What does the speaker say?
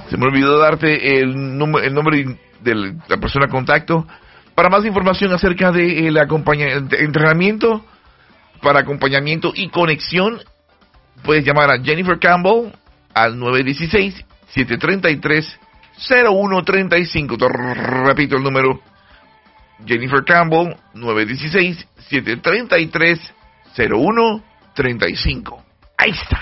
Se me olvidó darte el nombre de la persona de contacto. Para más información acerca de entrenamiento para acompañamiento y conexión, puedes llamar a Jennifer Campbell al 916-733-0135. Te repito el número. Jennifer Campbell, 916-733-0135. Ahí está.